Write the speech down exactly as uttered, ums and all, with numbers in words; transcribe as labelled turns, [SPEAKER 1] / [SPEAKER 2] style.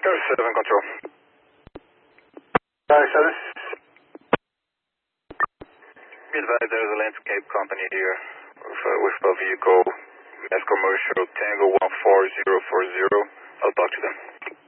[SPEAKER 1] seven control.
[SPEAKER 2] Tower seven.
[SPEAKER 1] Be advised there is a landscape company here with, uh, with a vehicle, mass commercial Tango one four zero four zero. I'll talk to them.